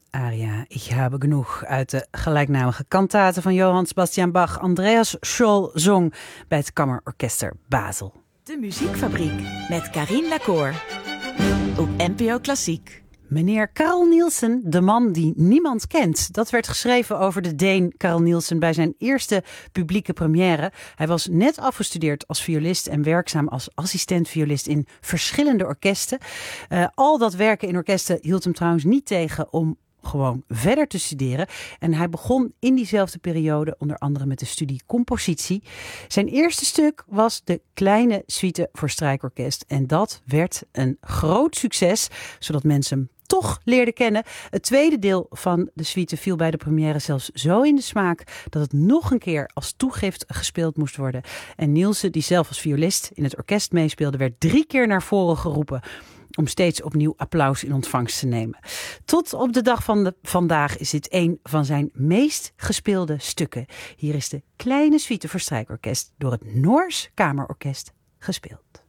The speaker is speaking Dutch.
aria Ich habe genoeg uit de gelijknamige kantate van Johann Sebastian Bach. Andreas Scholl zong bij het Kammerorkester Basel. De Muziekfabriek met Carine Lacour op NPO Klassiek. Meneer Carl Nielsen, de man die niemand kent. Dat werd geschreven over de Deen Carl Nielsen bij zijn eerste publieke première. Hij was net afgestudeerd als violist en werkzaam als assistent-violist in verschillende orkesten. Al dat werken in orkesten hield hem trouwens niet tegen om gewoon verder te studeren. En hij begon in diezelfde periode onder andere met de studie compositie. Zijn eerste stuk was de kleine suite voor strijkorkest. En dat werd een groot succes, zodat mensen hem toch leerden kennen. Het tweede deel van de suite viel bij de première zelfs zo in de smaak dat het nog een keer als toegift gespeeld moest worden. En Nielsen, die zelf als violist in het orkest meespeelde, werd 3 keer naar voren geroepen om steeds opnieuw applaus in ontvangst te nemen. Tot op de dag van vandaag is dit een van zijn meest gespeelde stukken. Hier is de kleine suite voor strijkorkest door het Noors Kamerorkest gespeeld.